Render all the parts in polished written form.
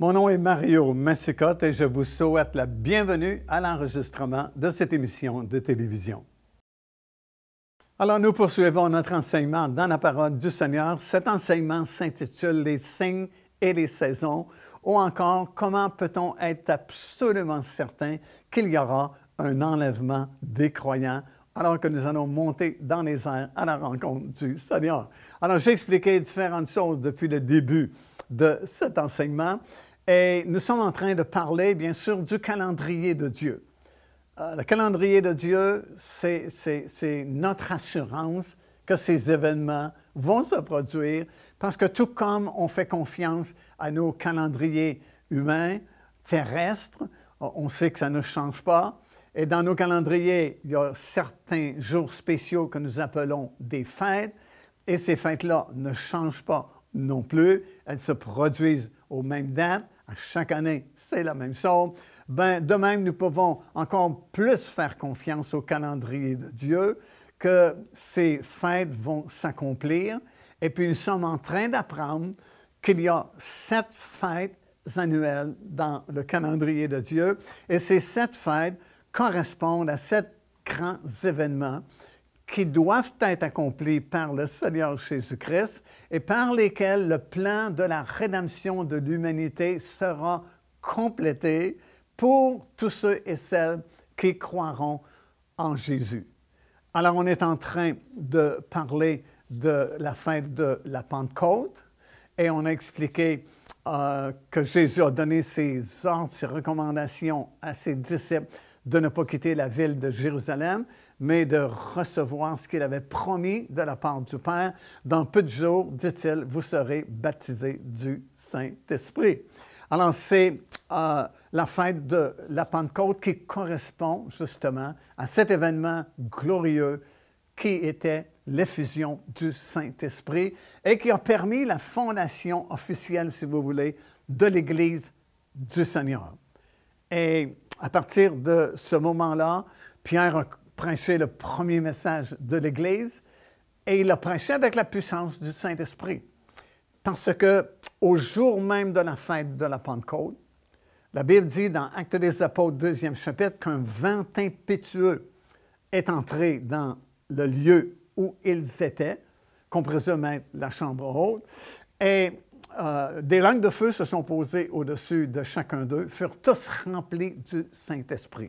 Mon nom est Mario Massicotte et je vous souhaite la bienvenue à l'enregistrement de cette émission de télévision. Alors, nous poursuivons notre enseignement dans la parole du Seigneur. Cet enseignement s'intitule « Les signes et les saisons » ou encore « Comment peut-on être absolument certain qu'il y aura un enlèvement des croyants » alors que nous allons monter dans les airs à la rencontre du Seigneur. Alors, j'ai expliqué différentes choses depuis le début de cet enseignement et nous sommes en train de parler, bien sûr, du calendrier de Dieu. Le calendrier de Dieu, c'est notre assurance que ces événements vont se produire parce que tout comme on fait confiance à nos calendriers humains, terrestres, on sait que ça ne change pas. Et dans nos calendriers, il y a certains jours spéciaux que nous appelons des fêtes. Et ces fêtes-là ne changent pas non plus. Elles se produisent aux mêmes dates. À chaque année, c'est la même chose. De même, nous pouvons encore plus faire confiance au calendrier de Dieu, que ces fêtes vont s'accomplir. Et puis, nous sommes en train d'apprendre qu'il y a 7 fêtes annuelles dans le calendrier de Dieu. Et ces 7 fêtes correspondent à 7 grands événements qui doivent être accomplis par le Seigneur Jésus-Christ et par lesquels le plan de la rédemption de l'humanité sera complété pour tous ceux et celles qui croiront en Jésus. Alors, on est en train de parler de la fête de la Pentecôte et on a expliqué que Jésus a donné ses ordres, ses recommandations à ses disciples de ne pas quitter la ville de Jérusalem, mais de recevoir ce qu'il avait promis de la part du Père. Dans peu de jours, dit-il, vous serez baptisés du Saint-Esprit. Alors, c'est la fête de la Pentecôte qui correspond justement à cet événement glorieux qui était l'effusion du Saint-Esprit et qui a permis la fondation officielle, si vous voulez, de l'Église du Seigneur. Et à partir de ce moment-là, Pierre a prêché le premier message de l'Église et il a prêché avec la puissance du Saint-Esprit. Parce qu'au jour même de la fête de la Pentecôte, la Bible dit dans Actes des Apôtres, 2e chapitre, qu'un vent impétueux est entré dans le lieu où ils étaient, qu'on présume être la chambre haute, et des langues de feu se sont posées au-dessus de chacun d'eux, furent tous remplis du Saint-Esprit.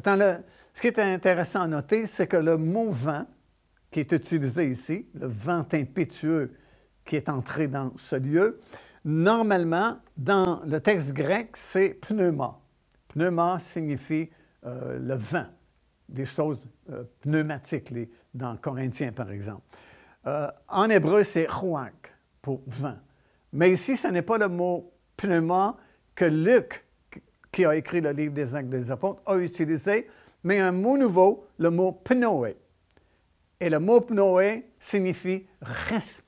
Ce qui est intéressant à noter, c'est que le mot « vent » qui est utilisé ici, le vent impétueux qui est entré dans ce lieu, normalement, dans le texte grec, c'est « pneuma ». Pneuma signifie le vent, des choses pneumatiques, dans Corinthiens, par exemple. En hébreu, c'est « ruach » pour « vent ». Mais ici, ce n'est pas le mot « pneuma » que Luc, qui a écrit le livre des Actes des Apôtres, a utilisé, mais un mot nouveau, le mot « pnoé ». Et le mot « pnoé » signifie « respiration ».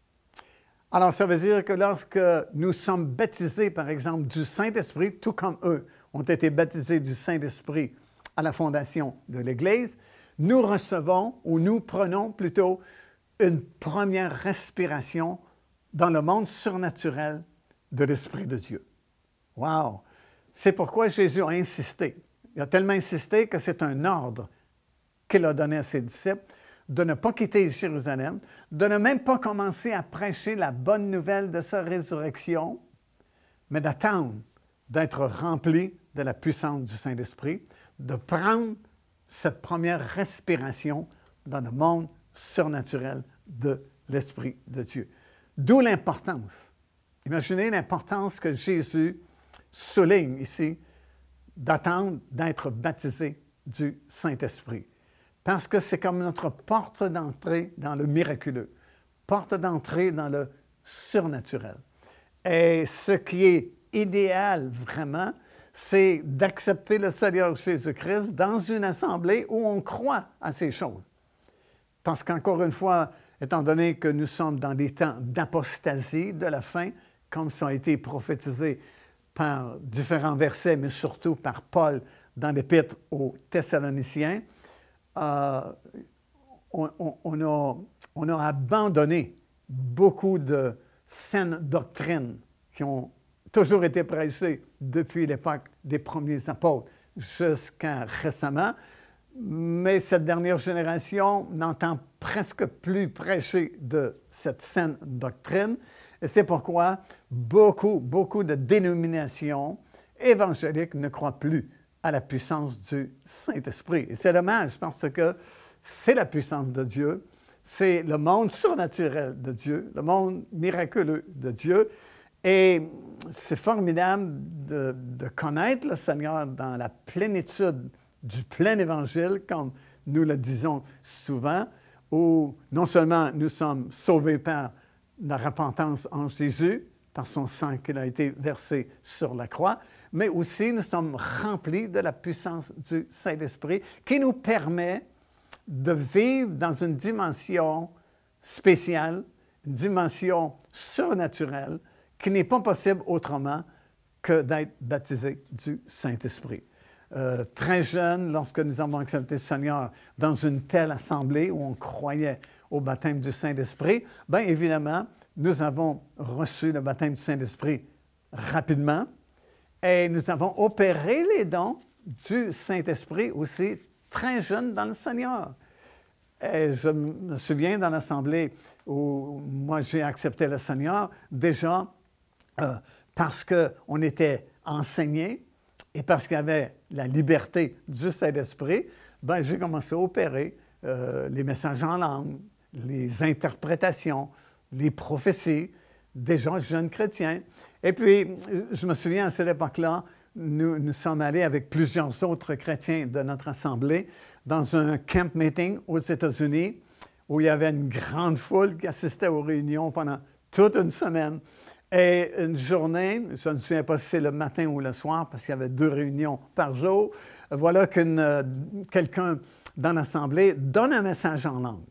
Alors, ça veut dire que lorsque nous sommes baptisés, par exemple, du Saint-Esprit, tout comme eux ont été baptisés du Saint-Esprit à la fondation de l'Église, nous recevons, ou nous prenons plutôt, une première respiration dans le monde surnaturel de l'Esprit de Dieu. Wow! C'est pourquoi Jésus a insisté. Il a tellement insisté que c'est un ordre qu'il a donné à ses disciples de ne pas quitter Jérusalem, de ne même pas commencer à prêcher la bonne nouvelle de sa résurrection, mais d'attendre d'être rempli de la puissance du Saint-Esprit, de prendre cette première respiration dans le monde surnaturel de l'Esprit de Dieu. D'où l'importance. Imaginez l'importance que Jésus souligne ici d'attendre d'être baptisé du Saint-Esprit. Parce que c'est comme notre porte d'entrée dans le miraculeux, porte d'entrée dans le surnaturel. Et ce qui est idéal vraiment, c'est d'accepter le Seigneur Jésus-Christ dans une assemblée où on croit à ces choses. Parce qu'encore une fois, étant donné que nous sommes dans des temps d'apostasie de la fin, comme ça a été prophétisé par différents versets, mais surtout par Paul dans l'Épître aux Thessaloniciens, on a abandonné beaucoup de saines doctrines qui ont toujours été prêché depuis l'époque des premiers apôtres jusqu'à récemment. Mais cette dernière génération n'entend presque plus prêcher de cette saine doctrine. Et c'est pourquoi beaucoup de dénominations évangéliques ne croient plus à la puissance du Saint-Esprit. Et c'est dommage parce que c'est la puissance de Dieu, c'est le monde surnaturel de Dieu, le monde miraculeux de Dieu. Et c'est formidable de connaître le Seigneur dans la plénitude du plein évangile, comme nous le disons souvent, où non seulement nous sommes sauvés par la repentance en Jésus, par son sang qui a été versé sur la croix, mais aussi nous sommes remplis de la puissance du Saint-Esprit qui nous permet de vivre dans une dimension spéciale, une dimension surnaturelle, qui n'est pas possible autrement que d'être baptisé du Saint-Esprit. Très jeune, lorsque nous avons accepté le Seigneur dans une telle assemblée où on croyait au baptême du Saint-Esprit, bien évidemment, nous avons reçu le baptême du Saint-Esprit rapidement et nous avons opéré les dons du Saint-Esprit aussi très jeune dans le Seigneur. Et je me souviens dans l'assemblée où moi j'ai accepté le Seigneur, déjà parce qu'on était enseigné et parce qu'il y avait la liberté du Saint-Esprit, bien, j'ai commencé à opérer les messages en langue, les interprétations, les prophéties des gens jeunes chrétiens. Et puis, je me souviens à cette époque-là, nous sommes allés avec plusieurs autres chrétiens de notre assemblée dans un camp meeting aux États-Unis où il y avait une grande foule qui assistait aux réunions pendant toute une semaine. Et une journée, je ne me souviens pas si c'est le matin ou le soir, parce qu'il y avait 2 réunions par jour, voilà que quelqu'un dans l'assemblée donne un message en langue.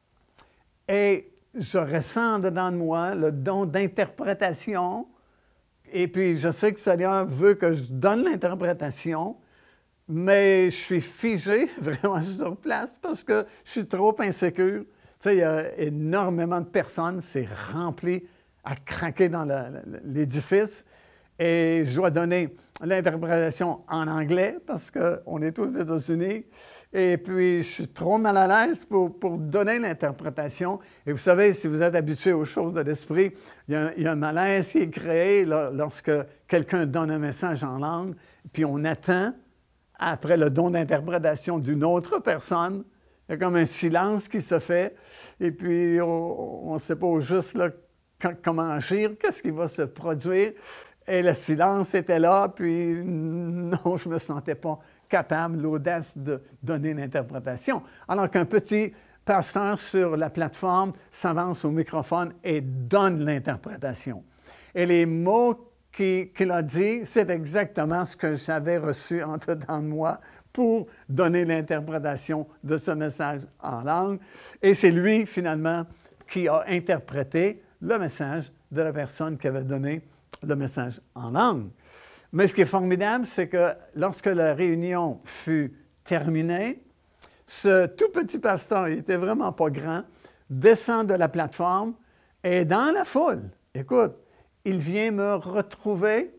Et je ressens dedans de moi le don d'interprétation, et puis je sais que le Seigneur veut que je donne l'interprétation, mais je suis figé vraiment sur place parce que je suis trop insécure. Tu sais, il y a énormément de personnes, c'est rempli à craquer dans l'édifice. Et je dois donner l'interprétation en anglais parce qu'on est aux États-Unis. Et puis, je suis trop mal à l'aise pour donner l'interprétation. Et vous savez, si vous êtes habitué aux choses de l'esprit, il y a un malaise qui est créé lorsque quelqu'un donne un message en langue, puis on attend, après le don d'interprétation d'une autre personne, il y a comme un silence qui se fait. Et puis, on ne sait pas au juste là, comment agir, qu'est-ce qui va se produire. Et le silence était là, puis non, je ne me sentais pas capable, l'audace de donner l'interprétation. Alors qu'un petit pasteur sur la plateforme s'avance au microphone et donne l'interprétation. Et les mots qu'il a dit, c'est exactement ce que j'avais reçu en dedans de moi pour donner l'interprétation de ce message en langue. Et c'est lui, finalement, qui a interprété le message de la personne qui avait donné le message en langue. Mais ce qui est formidable, c'est que lorsque la réunion fut terminée, ce tout petit pasteur, il n'était vraiment pas grand, descend de la plateforme et dans la foule, écoute, il vient me retrouver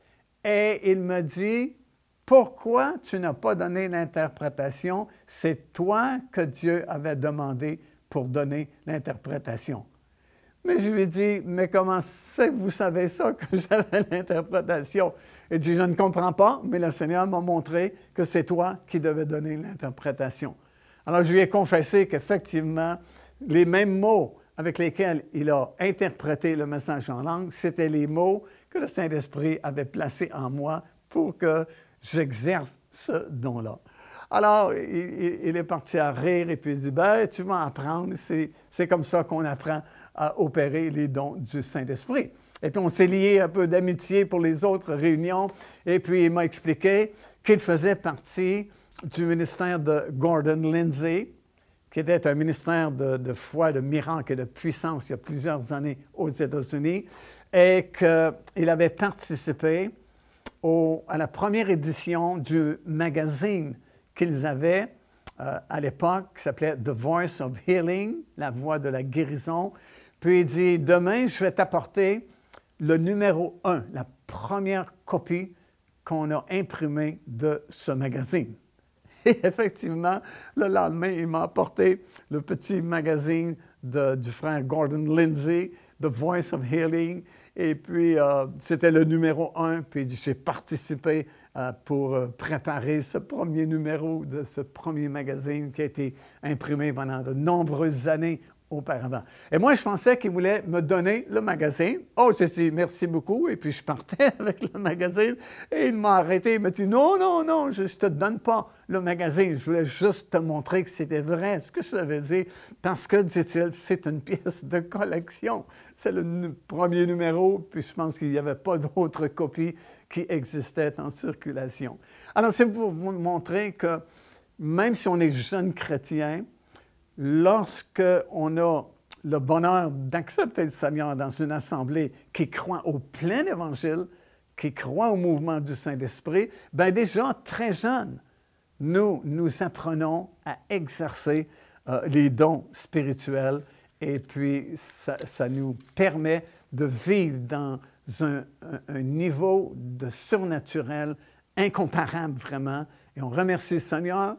et il me dit, « Pourquoi tu n'as pas donné l'interprétation? C'est toi que Dieu avait demandé pour donner l'interprétation. » Mais je lui ai dit, « Mais comment c'est que vous savez ça, que j'avais l'interprétation? » Il dit, « Je ne comprends pas, mais le Seigneur m'a montré que c'est toi qui devais donner l'interprétation. » Alors, je lui ai confessé qu'effectivement, les mêmes mots avec lesquels il a interprété le message en langue, c'était les mots que le Saint-Esprit avait placés en moi pour que j'exerce ce don-là. Alors, il est parti à rire et puis il dit, « Ben, tu vas apprendre, c'est comme ça qu'on apprend à opérer les dons du Saint-Esprit. » Et puis, on s'est lié un peu d'amitié pour les autres réunions. Et puis, il m'a expliqué qu'il faisait partie du ministère de Gordon Lindsay, qui était un ministère de foi, de miracle et de puissance il y a plusieurs années aux États-Unis, et qu'il avait participé à la première édition du magazine qu'ils avaient à l'époque, qui s'appelait The Voice of Healing, la voix de la guérison. Puis il dit, « Demain, je vais t'apporter le numéro 1, la première copie qu'on a imprimée de ce magazine. Et effectivement, le lendemain, il m'a apporté le petit magazine du frère Gordon Lindsay, The Voice of Healing. Et puis, c'était le numéro 1. Puis, j'ai participé pour préparer ce premier numéro de ce premier magazine qui a été imprimé pendant de nombreuses années auparavant. Et moi, je pensais qu'il voulait me donner le magazine. Oh, j'ai dit merci beaucoup. Et puis, je partais avec le magazine. Et il m'a arrêté. Il m'a dit non, non, non, je ne te donne pas le magazine. Je voulais juste te montrer que c'était vrai ce que je t'avais dit. Parce que, dit-il, c'est une pièce de collection. C'est le premier numéro. Puis, je pense qu'il n'y avait pas d'autres copies qui existaient en circulation. Alors, c'est pour vous montrer que même si on est jeune chrétien, lorsqu'on a le bonheur d'accepter le Seigneur dans une assemblée qui croit au plein évangile, qui croit au mouvement du Saint-Esprit, bien déjà, très jeunes, nous apprenons à exercer les dons spirituels et puis ça nous permet de vivre dans un niveau de surnaturel incomparable vraiment. Et on remercie le Seigneur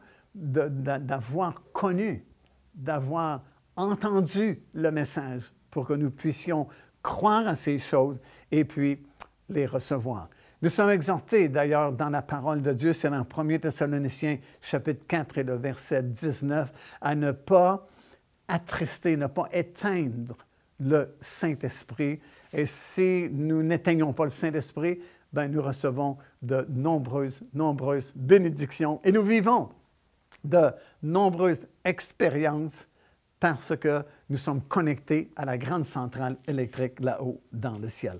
d'avoir connu, d'avoir entendu le message pour que nous puissions croire à ces choses et puis les recevoir. Nous sommes exhortés d'ailleurs dans la parole de Dieu, c'est dans 1 Thessaloniciens chapitre 4 et le verset 19, à ne pas attrister, ne pas éteindre le Saint-Esprit. Et si nous n'éteignons pas le Saint-Esprit, bien, nous recevons de nombreuses bénédictions et nous vivons de nombreuses expériences parce que nous sommes connectés à la grande centrale électrique là-haut dans le ciel.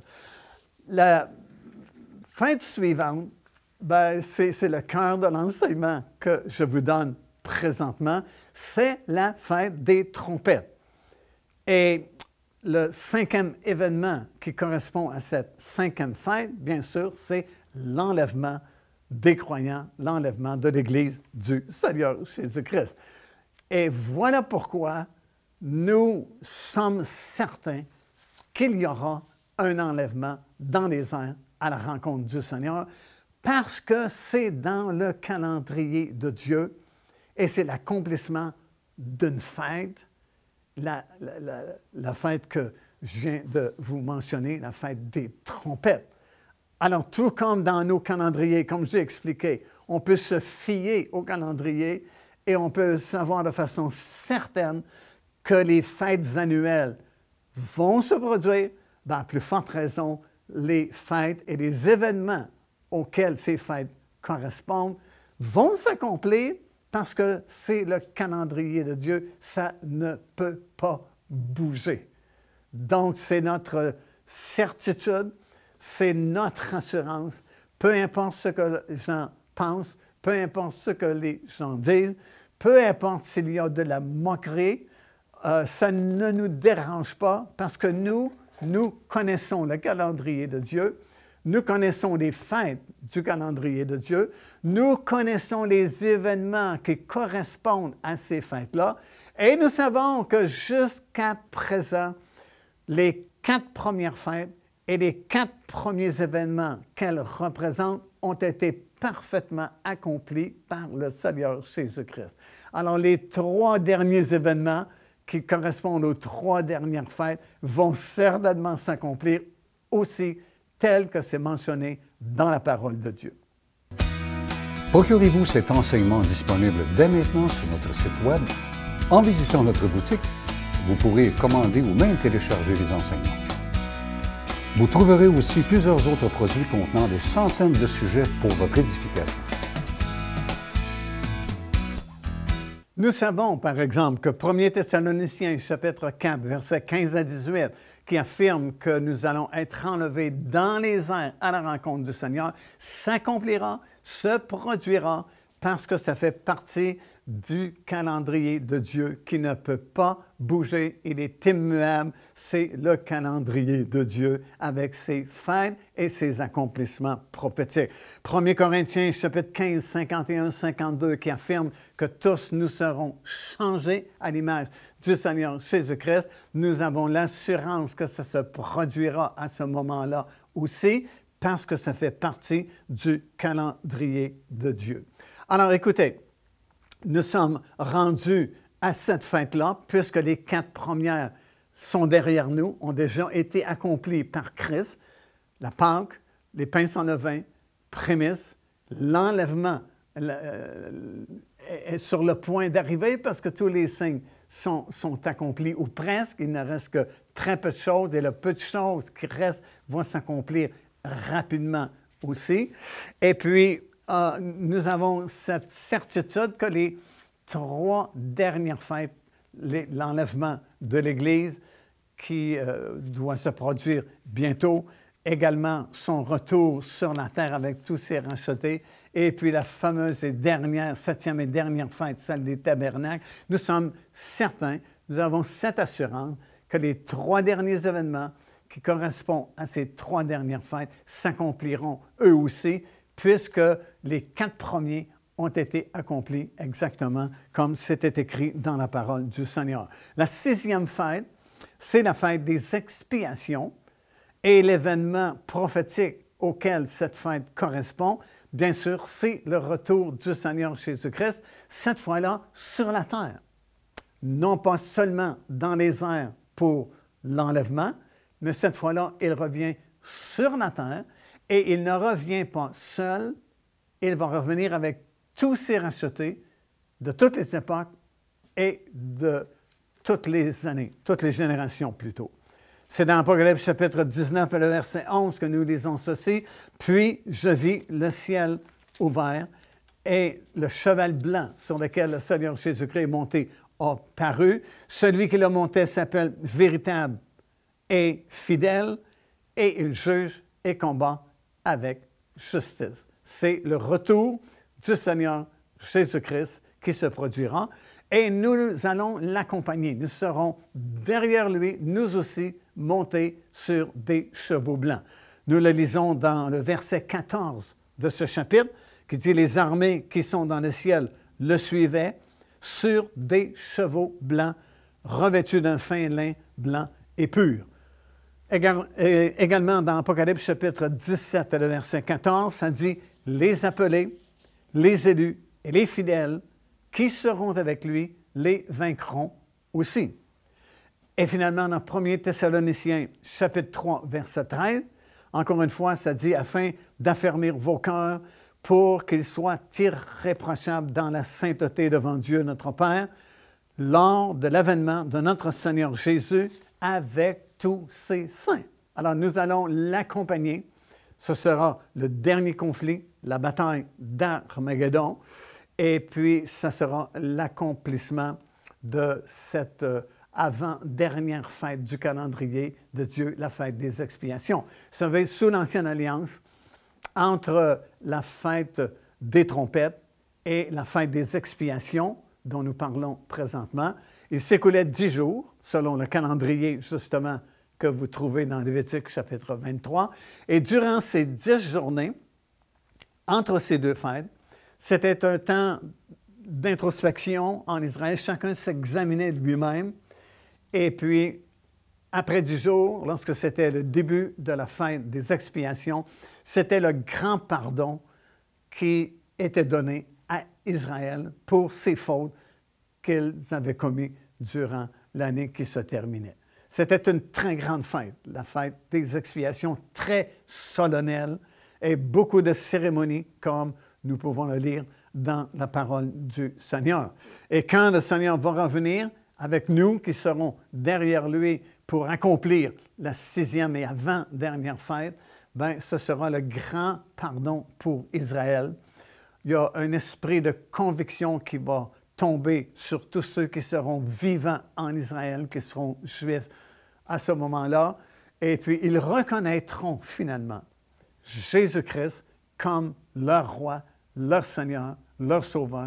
La fête suivante, ben, c'est le cœur de l'enseignement que je vous donne présentement, c'est la fête des trompettes. Et le 5e événement qui correspond à cette 5e fête, bien sûr, c'est l'enlèvement des croyants, l'enlèvement de l'Église du Seigneur Jésus-Christ. Et voilà pourquoi nous sommes certains qu'il y aura un enlèvement dans les airs à la rencontre du Seigneur, parce que c'est dans le calendrier de Dieu et c'est l'accomplissement d'une fête, la fête que je viens de vous mentionner, la fête des trompettes. Alors, tout comme dans nos calendriers, comme j'ai expliqué, on peut se fier au calendrier et on peut savoir de façon certaine que les fêtes annuelles vont se produire, ben, à plus forte raison, les fêtes et les événements auxquels ces fêtes correspondent vont s'accomplir parce que c'est le calendrier de Dieu, ça ne peut pas bouger. Donc, c'est notre certitude, c'est notre assurance, peu importe ce que les gens pensent, peu importe ce que les gens disent, peu importe s'il y a de la moquerie, ça ne nous dérange pas parce que nous connaissons le calendrier de Dieu, nous connaissons les fêtes du calendrier de Dieu, nous connaissons les événements qui correspondent à ces fêtes-là, et nous savons que jusqu'à présent, les 4 premières fêtes et les 4 premiers événements qu'elles représentent ont été parfaitement accomplis par le Seigneur Jésus-Christ. Alors, les 3 derniers événements qui correspondent aux 3 dernières fêtes vont certainement s'accomplir aussi tel que c'est mentionné dans la parole de Dieu. Procurez-vous cet enseignement disponible dès maintenant sur notre site Web. En visitant notre boutique, vous pourrez commander ou même télécharger les enseignements. Vous trouverez aussi plusieurs autres produits contenant des centaines de sujets pour votre édification. Nous savons, par exemple, que 1 Thessaloniciens, chapitre 4, versets 15 à 18, qui affirme que nous allons être enlevés dans les airs à la rencontre du Seigneur, s'accomplira, se produira, parce que ça fait partie du calendrier de Dieu qui ne peut pas bouger. Il est immuable. C'est le calendrier de Dieu avec ses fêtes et ses accomplissements prophétiques. 1 Corinthiens, chapitre 15, 51, 52, qui affirme que tous nous serons changés à l'image du Seigneur Jésus-Christ. Nous avons l'assurance que ça se produira à ce moment-là aussi, parce que ça fait partie du calendrier de Dieu. Alors, écoutez, nous sommes rendus à cette fête-là, puisque les 4 premières sont derrière nous, ont déjà été accomplies par Christ. La Pâque, les pains sans levain, prémices, l'enlèvement est sur le point d'arriver parce que tous les signes sont accomplis, ou presque. Il ne reste que très peu de choses, et le peu de choses qui restent vont s'accomplir rapidement aussi. Et puis, nous avons cette certitude que les 3 dernières fêtes, l'enlèvement de l'Église qui doit se produire bientôt, également son retour sur la terre avec tous ses rachetés, et puis la fameuse et dernière, 7e et dernière fête, celle des tabernacles, nous sommes certains, nous avons cette assurance que les 3 derniers événements qui correspondent à ces 3 dernières fêtes s'accompliront eux aussi, puisque les 4 premiers ont été accomplis exactement comme c'était écrit dans la parole du Seigneur. La 6e fête, c'est la fête des expiations, et l'événement prophétique auquel cette fête correspond, bien sûr, c'est le retour du Seigneur Jésus-Christ, cette fois-là sur la terre. Non pas seulement dans les airs pour l'enlèvement, mais cette fois-là, il revient sur la terre, et il ne revient pas seul, il va revenir avec tous ses rachetés de toutes les époques et de toutes les années, toutes les générations plutôt. C'est dans Apocalypse chapitre 19, le verset 11 que nous lisons ceci. « Puis je vis le ciel ouvert et le cheval blanc sur lequel le Seigneur Jésus-Christ est monté a paru. Celui qui le montait s'appelle Véritable et Fidèle, et il juge et combat avec justice. » C'est le retour du Seigneur Jésus-Christ qui se produira, et nous allons l'accompagner. Nous serons derrière lui, nous aussi, montés sur des chevaux blancs. Nous le lisons dans le verset 14 de ce chapitre, qui dit « Les armées qui sont dans le ciel le suivaient sur des chevaux blancs, revêtus d'un fin lin blanc et pur. » Également dans Apocalypse chapitre 17, le verset 14, ça dit « Les appelés, les élus et les fidèles qui seront avec lui les vaincront aussi. » Et finalement, dans 1 Thessaloniciens chapitre 3, verset 13, encore une fois, ça dit « Afin d'affermir vos cœurs pour qu'ils soient irréprochables dans la sainteté devant Dieu notre Père, lors de l'avènement de notre Seigneur Jésus avec tous ses saints. » Alors, nous allons l'accompagner. Ce sera le dernier conflit, la bataille d'Armageddon, et puis ça sera l'accomplissement de cette avant-dernière fête du calendrier de Dieu, la fête des expiations. Vous savez, sous l'Ancienne Alliance, entre la fête des trompettes et la fête des expiations, dont nous parlons présentement, il s'écoulait 10 jours, selon le calendrier, justement, que vous trouvez dans Lévitique chapitre 23. Et durant ces 10 journées, entre ces 2 fêtes, c'était un temps d'introspection en Israël. Chacun s'examinait lui-même. Et puis, après 10 jours, lorsque c'était le début de la fête des expiations, c'était le grand pardon qui était donné à Israël pour ses fautes qu'ils avaient commises durant l'année qui se terminait. C'était une très grande fête, la fête des expiations, très solennelle, et beaucoup de cérémonies, comme nous pouvons le lire dans la parole du Seigneur. Et quand le Seigneur va revenir avec nous, qui serons derrière lui pour accomplir la 6e et avant-dernière fête, bien, ce sera le grand pardon pour Israël. Il y a un esprit de conviction qui va tomber sur tous ceux qui seront vivants en Israël, qui seront juifs à ce moment-là, et puis ils reconnaîtront finalement Jésus-Christ comme leur roi, leur Seigneur, leur Sauveur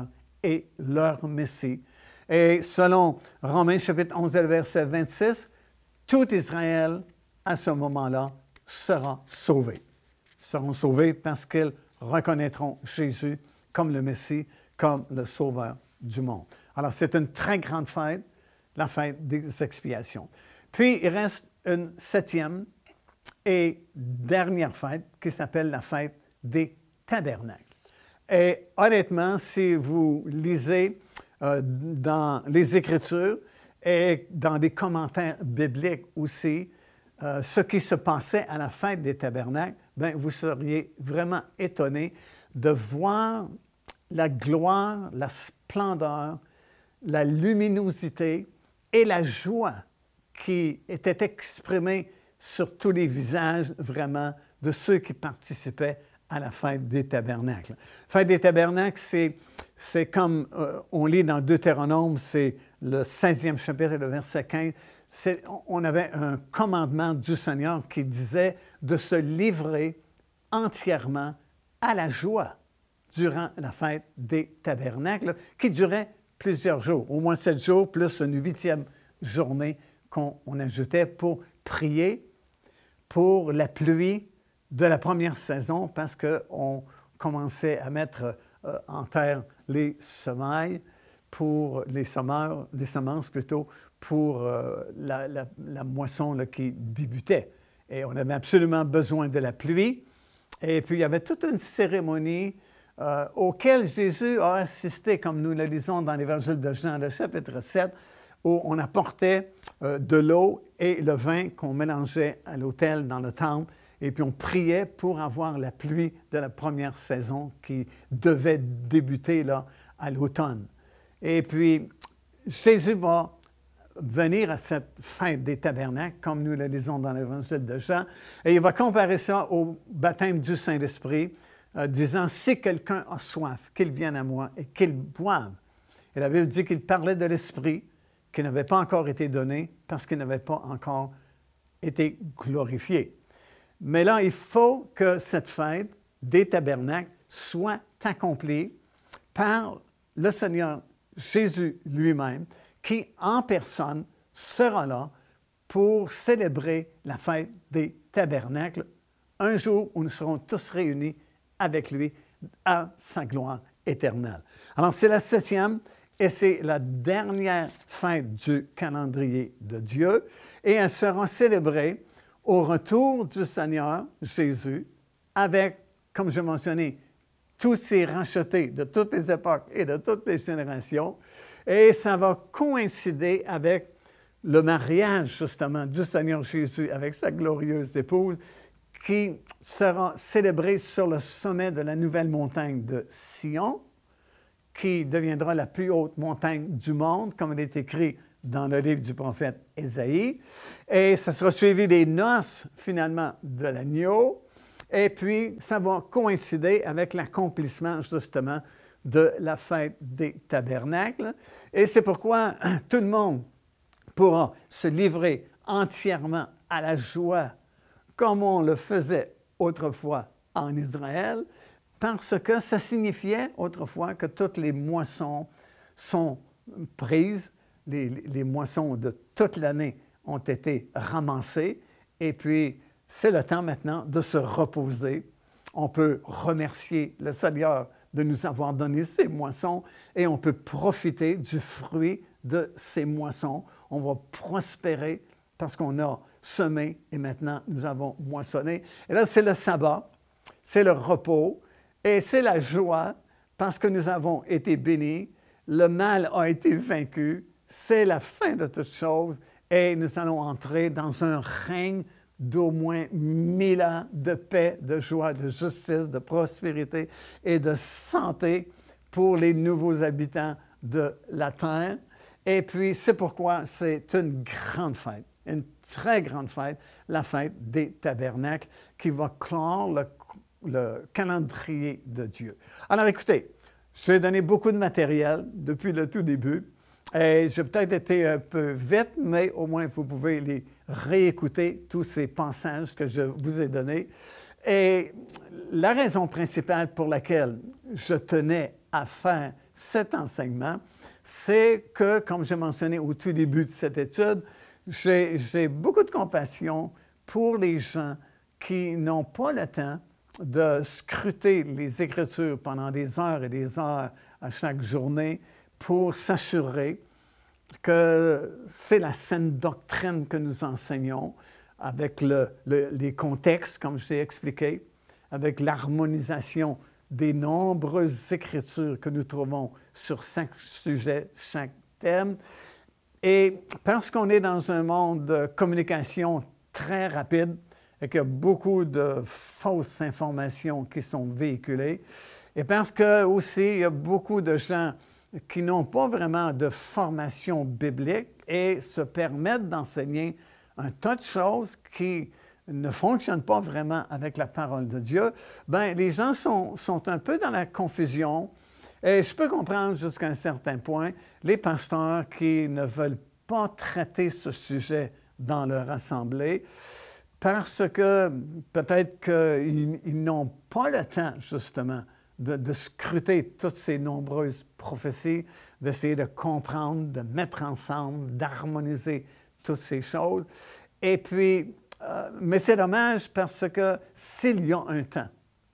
est leur Messie. Et selon Romains chapitre 11, verset 26, tout Israël, à ce moment-là, sera sauvé. Ils seront sauvés parce qu'ils reconnaîtront Jésus comme le Messie, comme le Sauveur du monde. Alors, c'est une très grande fête, la fête des expiations. Puis, il reste une 7e et dernière fête qui s'appelle la fête des tabernacles. Et honnêtement, si vous lisez dans les Écritures et dans des commentaires bibliques aussi, ce qui se passait à la fête des tabernacles, bien, vous seriez vraiment étonné de voir la gloire, la splendeur, la luminosité et la joie qui était exprimée sur tous les visages vraiment de ceux qui participaient à la fête des tabernacles. La fête des tabernacles, c'est comme on lit dans Deutéronome, c'est le 16e chapitre et le verset 15, on avait un commandement du Seigneur qui disait de se livrer entièrement à la joie durant la fête des tabernacles, qui durait plusieurs jours, au moins 7 jours, plus une 8e journée qu'on ajoutait pour prier pour la pluie de la première saison, parce qu'on commençait à mettre en terre les semailles pour les semences plutôt, pour la moisson là, qui débutait. Et on avait absolument besoin de la pluie. Et puis, il y avait toute une cérémonie auquel Jésus a assisté, comme nous le lisons dans l'Évangile de Jean, le chapitre 7, où on apportait de l'eau et le vin qu'on mélangeait à l'autel dans le temple. Et puis, on priait pour avoir la pluie de la première saison qui devait débuter là, à l'automne. Et puis, Jésus va venir à cette fête des tabernacles, comme nous le lisons dans l'Évangile de Jean, et il va comparer ça au baptême du Saint-Esprit, disant, « Si quelqu'un a soif, qu'il vienne à moi et qu'il boive. » Et la Bible dit qu'il parlait de l'Esprit qui n'avait pas encore été donné parce qu'il n'avait pas encore été glorifié. Mais là, il faut que cette fête des tabernacles soit accomplie par le Seigneur Jésus lui-même, qui en personne sera là pour célébrer la fête des tabernacles, un jour où nous serons tous réunis avec lui à sa gloire éternelle. Alors, c'est la 7e et c'est la dernière fête du calendrier de Dieu, et elle sera célébrée au retour du Seigneur Jésus avec, comme je mentionnais, tous ces rachetés de toutes les époques et de toutes les générations. Et ça va coïncider avec le mariage, justement, du Seigneur Jésus avec sa glorieuse épouse, qui sera célébré sur le sommet de la nouvelle montagne de Sion, qui deviendra la plus haute montagne du monde, comme il est écrit dans le livre du prophète Ésaïe. Et ça sera suivi des noces, finalement, de l'agneau. Et puis, ça va coïncider avec l'accomplissement, justement, de la fête des tabernacles. Et c'est pourquoi tout le monde pourra se livrer entièrement à la joie, comme on le faisait autrefois en Israël, parce que ça signifiait autrefois que toutes les moissons sont prises, les moissons de toute l'année ont été ramassées, et puis c'est le temps maintenant de se reposer. On peut remercier le Seigneur de nous avoir donné ces moissons et on peut profiter du fruit de ces moissons. On va prospérer parce qu'on a semé et maintenant nous avons moissonné. Et là, c'est le sabbat, c'est le repos et c'est la joie parce que nous avons été bénis. Le mal a été vaincu. C'est la fin de toutes choses et nous allons entrer dans un règne d'au moins 1000 ans de paix, de joie, de justice, de prospérité et de santé pour les nouveaux habitants de la terre. Et puis, c'est pourquoi c'est une grande fête, une très grande fête, la fête des tabernacles qui va clore le calendrier de Dieu. Alors, écoutez, j'ai donné beaucoup de matériel depuis le tout début. Et j'ai peut-être été un peu vite, mais au moins vous pouvez les réécouter, tous ces passages que je vous ai donnés. Et la raison principale pour laquelle je tenais à faire cet enseignement, c'est que, comme j'ai mentionné au tout début de cette étude, j'ai beaucoup de compassion pour les gens qui n'ont pas le temps de scruter les Écritures pendant des heures et des heures à chaque journée pour s'assurer que c'est la saine doctrine que nous enseignons avec les contextes, comme je l'ai expliqué, avec l'harmonisation des nombreuses Écritures que nous trouvons sur chaque sujet, chaque thème. Et parce qu'on est dans un monde de communication très rapide et qu'il y a beaucoup de fausses informations qui sont véhiculées, et parce que aussi il y a beaucoup de gens qui n'ont pas vraiment de formation biblique et se permettent d'enseigner un tas de choses qui ne fonctionnent pas vraiment avec la parole de Dieu, bien, les gens sont un peu dans la confusion. Et je peux comprendre jusqu'à un certain point les pasteurs qui ne veulent pas traiter ce sujet dans leur assemblée parce que peut-être qu'ils n'ont pas le temps, justement, de scruter toutes ces nombreuses prophéties, d'essayer de comprendre, de mettre ensemble, d'harmoniser toutes ces choses. Et puis, mais c'est dommage parce que s'il y a un temps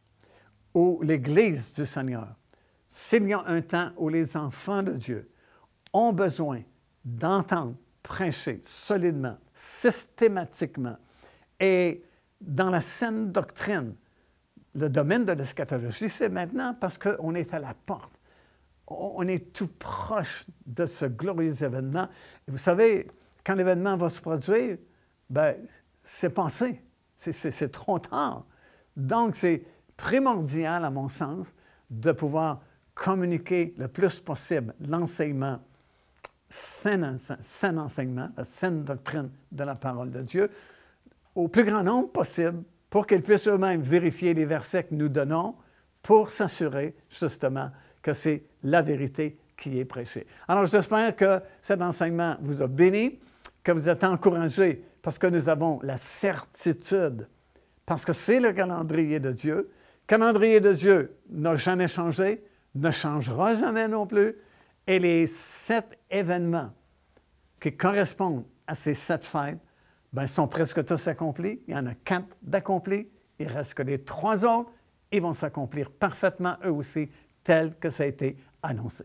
où l'Église du Seigneur, s'il y a un temps où les enfants de Dieu ont besoin d'entendre prêcher solidement, systématiquement et dans la saine doctrine, le domaine de l'eschatologie, c'est maintenant parce qu'on est à la porte. On est tout proche de ce glorieux événement. Et vous savez, quand l'événement va se produire, bien, c'est passé. C'est trop tard. Donc, c'est primordial, à mon sens, de pouvoir communiquer le plus possible l'enseignement, sain enseignement, la saine doctrine de la parole de Dieu, au plus grand nombre possible, pour qu'ils puissent eux-mêmes vérifier les versets que nous donnons, pour s'assurer, justement, que c'est la vérité qui est prêchée. Alors, j'espère que cet enseignement vous a béni, que vous êtes encouragés, parce que nous avons la certitude, parce que c'est le calendrier de Dieu. Le calendrier de Dieu n'a jamais changé, ne changera jamais non plus, et les 7 événements qui correspondent à ces 7 fêtes, bien, sont presque tous accomplis. Il y en a 4 d'accomplis. Il reste que les 3 autres. Ils vont s'accomplir parfaitement, eux aussi, tel que ça a été annoncé.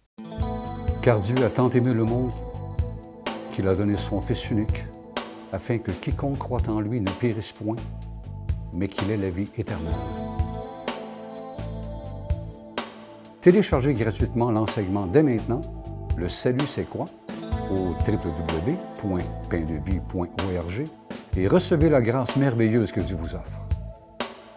Car Dieu a tant aimé le monde qu'il a donné son Fils unique, afin que quiconque croit en lui ne périsse point, mais qu'il ait la vie éternelle. Téléchargez gratuitement l'enseignement dès maintenant. Le salut, c'est quoi? Au www.paindevie.org et recevez la grâce merveilleuse que Dieu vous offre.